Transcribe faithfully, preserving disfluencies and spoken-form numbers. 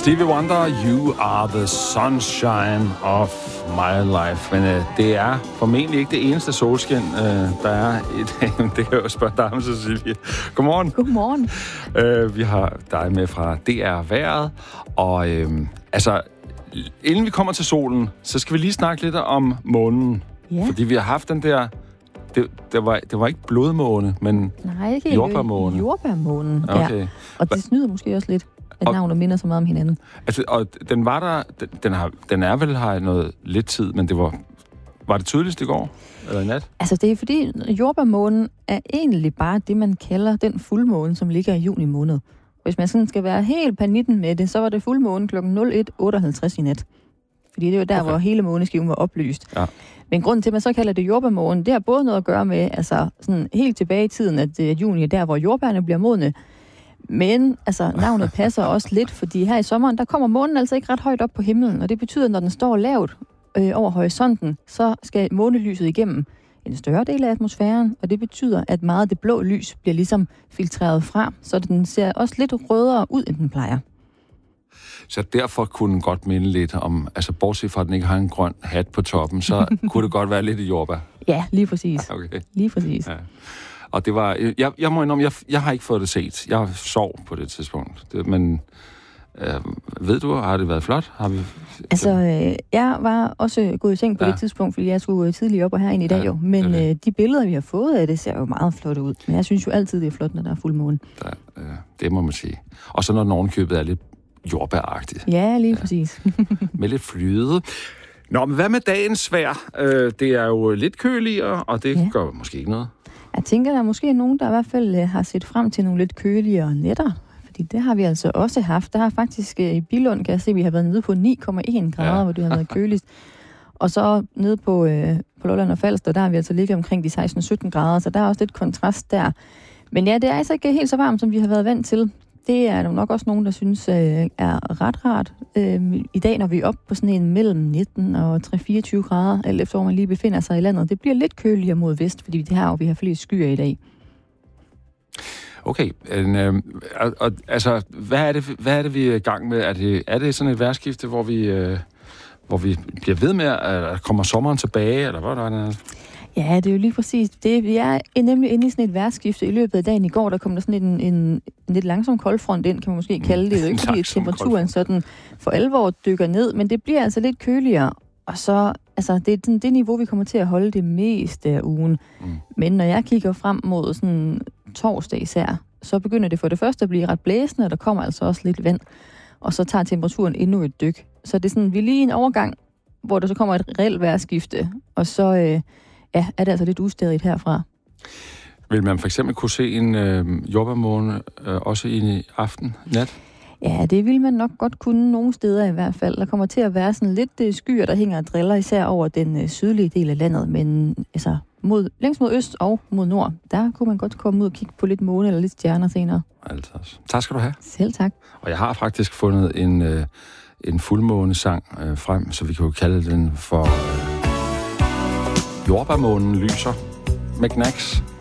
Stevie Wonder, You Are the Sunshine of My Life. Men øh, det er formentlig ikke det eneste solskin, øh, der er i dag. Det kan jeg jo spørge dig om, Cecilie. Godmorgen. Godmorgen. Øh, vi har dig med fra D R Vejret. Og øh, altså, inden vi kommer til solen, så skal vi lige snakke lidt om månen. Ja. Fordi vi har haft den der... Det, det, var, det var ikke blodmåne, men Nej, ikke jordbærmåne. Jordbærmånen, okay. Ja. Og det snyder måske også lidt, at navnet minder så meget om hinanden. Altså, og den var der... Den, den, har, den er vel her noget lidt tid, men det var... Var det tydeligst i går? Eller i nat? Altså, det er fordi, jordbærmånen er egentlig bare det, man kalder den fuldmåne, som ligger i juni måned. Hvis man sådan skal være helt panitten med det, så var det fuldmåne klokken nul et otteoghalvtreds i nat. Fordi det var der, okay. hvor hele måneskiven var oplyst. Ja. Men grunden til, at man så kalder det jordbærmånen, det har både noget at gøre med, altså sådan helt tilbage i tiden, at uh, juni er der, hvor jordbærne bliver modne. Men altså, navnet passer også lidt, fordi her i sommeren, der kommer månen altså ikke ret højt op på himlen, og det betyder, at når den står lavt øh, over horisonten, så skal månelyset igennem en større del af atmosfæren, og det betyder, at meget af det blå lys bliver ligesom filtreret fra, så den ser også lidt rødere ud, end den plejer. Så derfor kunne den godt minde lidt om, altså bortset fra, at den ikke har en grøn hat på toppen, så kunne det godt være lidt i jordbær. Ja, lige præcis. Okay. Lige præcis. Ja. Og det var, jeg, jeg må indrømme, jeg, jeg har ikke fået det set. Jeg sov på det tidspunkt. Det, men øh, ved du, har det været flot? Har vi... Altså, øh, jeg var også gået i seng på ja. det tidspunkt, fordi jeg skulle tidligere op og herind i dag ja, jo. Men okay. øh, de billeder, vi har fået af det, ser jo meget flotte ud. Men jeg synes jo altid, det er flot, når der er fuldmåne. Ja, øh, det må man sige. Og så når den ovenkøbet er lidt jordbæragtigt. Ja, lige ja. præcis. Med lidt flyde. Nå, men hvad med dagens vejr? Øh, det er jo lidt køligere, og det ja. gør måske ikke noget. Jeg tænker, der er måske nogen, der i hvert fald øh, har set frem til nogle lidt køligere nætter. Fordi det har vi altså også haft. Der har faktisk øh, i Billund, kan jeg se, at vi har været nede på ni komma en grader, ja. hvor det har været køligst. Og så nede på, øh, på Lolland og Falster, der har vi altså ligget omkring de seksten sytten grader, så der er også lidt kontrast der. Men ja, det er altså ikke helt så varmt, som vi har været vant til. Det er der nok også nogen, der synes øh, er ret rart. Øh, I dag, når vi er oppe på sådan en mellem nitten og tre til fireogtyve grader, alt efter hvor man lige befinder sig i landet, det bliver lidt køligere mod vest, fordi det her, vi har flere skyer i dag. Okay, en, øh, og, og, altså, hvad er, det, hvad er det, vi er i gang med? Er det, er det sådan et vejrskifte, hvor vi, øh, hvor vi bliver ved med, at kommer sommeren tilbage, eller hvad er det? Ja, det er jo lige præcis det. Vi er nemlig inde i sådan et vejrskifte. I løbet af dagen i går, der kom der sådan en, en, en lidt langsom koldfront ind, kan man måske kalde det. Det er jo ikke fordi, at temperaturen sådan for alvor dykker ned, men det bliver altså lidt køligere. Og så, altså, det er det, det niveau, vi kommer til at holde det meste af ugen. Mm. Men når jeg kigger frem mod sådan torsdag især, så begynder det for det første at blive ret blæsende, og der kommer altså også lidt vand. Og så tager temperaturen endnu et dyk. Så det er sådan, vi er lige i en overgang, hvor der så kommer et reelt vejrskifte, og så... Øh, Ja, er det altså lidt ustadigt herfra. Vil man for eksempel kunne se en øh, jordbærmåne øh, også i aften, nat? Ja, det vil man nok godt kunne nogle steder i hvert fald. Der kommer til at være sådan lidt øh, skyer, der hænger og driller, især over den øh, sydlige del af landet. Men altså, mod, længst mod øst og mod nord, der kunne man godt komme ud og kigge på lidt måne eller lidt stjerner senere. Altså, tak skal du have. Selv tak. Og jeg har faktisk fundet en, øh, en fuldmånesang øh, frem, så vi kan jo kalde den for... Øh Jordbærmånen lyser med Knacks.